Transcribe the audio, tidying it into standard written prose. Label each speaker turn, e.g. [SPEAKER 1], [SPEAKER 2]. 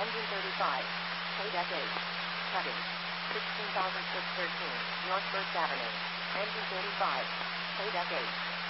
[SPEAKER 1] Engine 35. Codec 8. Cutting. 16,613 North First Avenue. Engine 35. Codec 8.